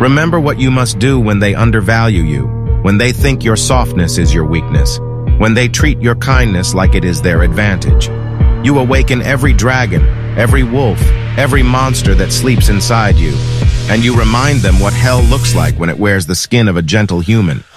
Remember what you must do when they undervalue you, when they think your softness is your weakness, when they treat your kindness like it is their advantage. You awaken every dragon, every wolf, every monster that sleeps inside you, and you remind them what hell looks like when it wears the skin of a gentle human.